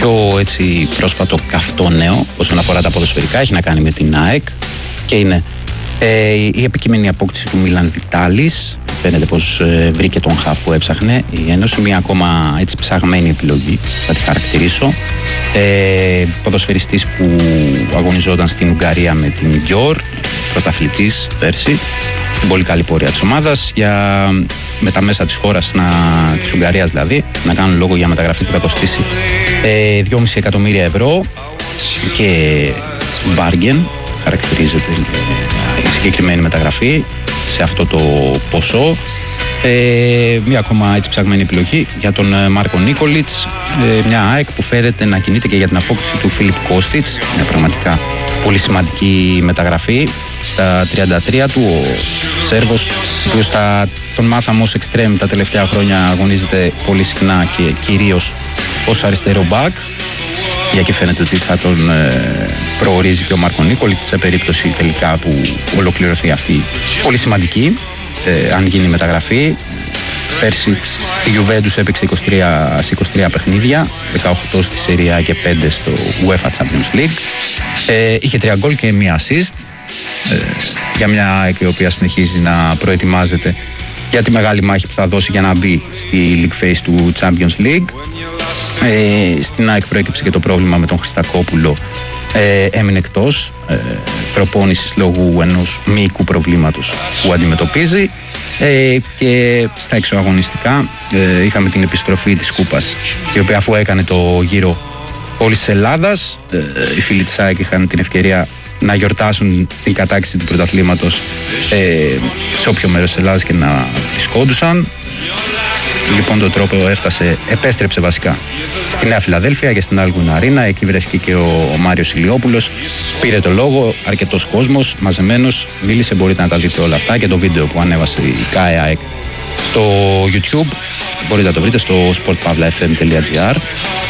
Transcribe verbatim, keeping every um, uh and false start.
πιο έτσι πρόσφατο καυτό νέο όσον αφορά τα ποδοσφαιρικά έχει να κάνει με την ΑΕΚ και είναι ε, η επικείμενη απόκτηση του Μίλαν Βιτάλης. Φαίνεται πως ε, βρήκε τον χαφ που έψαχνε η Ένωση, μια ακόμα έτσι ψαγμένη επιλογή θα τη χαρακτηρίσω. Ε, ποδοσφαιριστής που αγωνιζόταν στην Ουγγαρία με την Γιόρ, πρωταθλητής πέρσι, στην πολύ καλή πορεία της ομάδας, για με τα μέσα της χώρας, να, της Ουγγαρίας δηλαδή, να κάνουν λόγο για μεταγραφή που θα κοστίσει ε, δυόμισι εκατομμύρια ευρώ και bargain χαρακτηρίζεται η συγκεκριμένη μεταγραφή σε αυτό το ποσό. Ε, μια ακόμα έτσι ψαγμένη επιλογή για τον Μάρκο Νίκολιτς, ε, μια ΑΕΚ που φέρεται να κινείται και για την απόκτηση του Φίλιπ Κώστιτς, μια πραγματικά πολύ σημαντική μεταγραφή στα τριάντα τρία του. Ο Σέρβος, ο οποίος τον μάθαμε ως εξτρέμ τα τελευταία χρόνια, αγωνίζεται πολύ συχνά και κυρίως ως αριστερό μπακ, για και φαίνεται ότι θα τον ε, προορίζει και ο Μάρκο Νίκολιτς σε περίπτωση τελικά που ολοκληρωθεί αυτή πολύ σημαντική, ε, αν γίνει μεταγραφή. Πέρσι στη Juventus έπαιξε είκοσι τρία, σε είκοσι τρία παιχνίδια, δεκαοκτώ στη Serie A και πέντε στο UEFA Champions League. Ε, είχε τρία γκολ και μία assist, ε, για μια ΑΕΚ η οποία συνεχίζει να προετοιμάζεται για τη μεγάλη μάχη που θα δώσει για να μπει στη League Phase του Champions League. Ε, στην ΑΕΚ προέκυψε και το πρόβλημα με τον Χριστακόπουλο, ε, έμεινε εκτός ε, προπόνησης λόγω ενός μυϊκού προβλήματος που αντιμετωπίζει, ε, και στα εξωαγωνιστικά ε, είχαμε την επιστροφή της Κούπας, η οποία αφού έκανε το γύρο όλης της Ελλάδας, ε, οι φίλοι της ΑΕΚ είχαν την ευκαιρία να γιορτάσουν την κατάκτηση του πρωταθλήματος ε, σε όποιο μέρος της Ελλάδας και να βρισκόντουσαν. Λοιπόν, τον τρόπο έφτασε, επέστρεψε βασικά στη Νέα Φιλαδέλφια και στην Άλγουν Αρίνα. Εκεί βρέθηκε και ο Μάριος Ηλιόπουλος. Πήρε το λόγο, αρκετός κόσμος μαζεμένος, μίλησε. Μπορείτε να τα δείτε όλα αυτά και το βίντεο που ανέβασε η ΚΑΕΑΕΚ στο YouTube. Μπορείτε να το βρείτε στο sport pavla f m dot g r.